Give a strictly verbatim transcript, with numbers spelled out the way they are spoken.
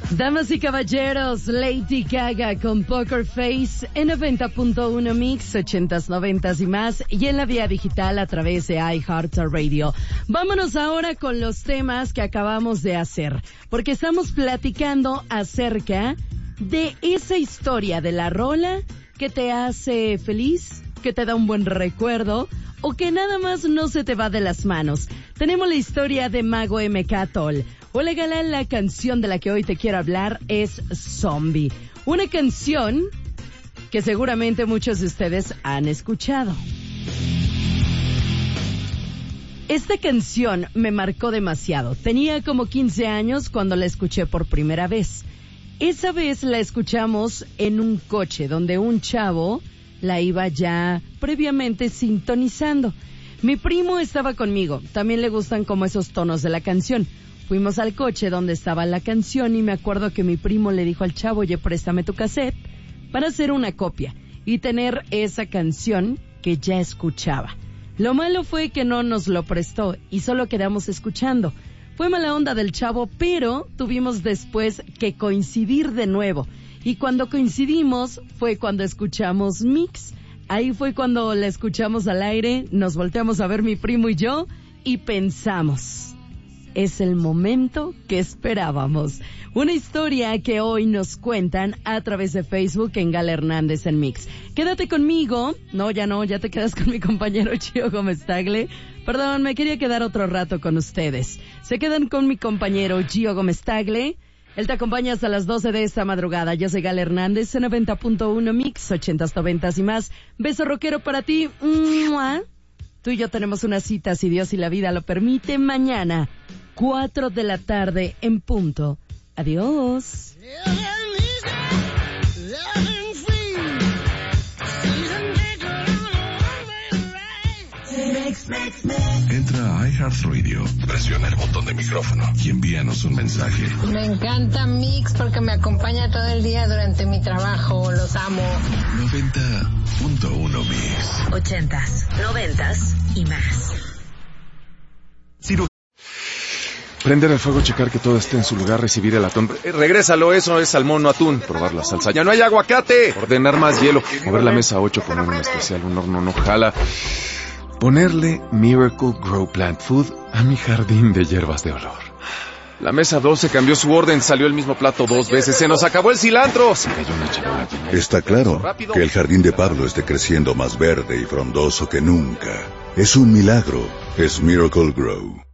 Damas y caballeros, Lady Gaga con Poker Face en noventa punto uno Mix, ochentas, noventas y más, y en la vía digital a través de iHeartRadio. Vámonos ahora con los temas que acabamos de hacer, porque estamos platicando acerca de esa historia de la rola que te hace feliz, que te da un buen recuerdo, o que nada más no se te va de las manos. Tenemos la historia de Mago M K Toll. Hola galán, la canción de la que hoy te quiero hablar es Zombie. Una canción que seguramente muchos de ustedes han escuchado. Esta canción me marcó demasiado. Tenía como quince años cuando la escuché por primera vez. Esa vez la escuchamos en un coche donde un chavo la iba ya previamente sintonizando. Mi primo estaba conmigo, también le gustan como esos tonos de la canción. Fuimos al coche donde estaba la canción y me acuerdo que mi primo le dijo al chavo, oye, préstame tu cassette para hacer una copia y tener esa canción que ya escuchaba. Lo malo fue que no nos lo prestó y solo quedamos escuchando. Fue mala onda del chavo, pero tuvimos después que coincidir de nuevo. Y cuando coincidimos fue cuando escuchamos Mix. Ahí fue cuando la escuchamos al aire, nos volteamos a ver mi primo y yo y pensamos, es el momento que esperábamos. Una historia que hoy nos cuentan a través de Facebook en Gala Hernández en Mix. Quédate conmigo. No, ya no, ya te quedas con mi compañero Gio Gómez Tagle. Perdón, me quería quedar otro rato con ustedes. Se quedan con mi compañero Gio Gómez Tagle. Él te acompaña hasta las doce de esta madrugada. Yo soy Gala Hernández en noventa punto uno Mix, ochentas, noventas y más. Beso rockero para ti. ¡Mua! Tú y yo tenemos una cita, si Dios y la vida lo permite, mañana, cuatro de la tarde en punto. Adiós. Entra a iHeartRadio, presiona el botón de micrófono y envíanos un mensaje. Me encanta Mix porque me acompaña todo el día durante mi trabajo. Los amo. noventa punto uno Mix. Ochentas, noventas y más. Ciro. Prender el fuego, checar que todo esté en su lugar, recibir el atún. Eh, regrésalo, eso es salmón, no atún. Probar la salsa. ¡Ya no hay aguacate! Ordenar más hielo. Mover la mesa ocho, poner un especial, un horno no jala. Ponerle Miracle Grow Plant Food a mi jardín de hierbas de olor. La mesa doce cambió su orden, salió el mismo plato dos veces, se nos acabó el cilantro. Se cayó una charola llena. Está claro que el jardín de Pablo esté creciendo más verde y frondoso que nunca. Es un milagro, es Miracle Grow.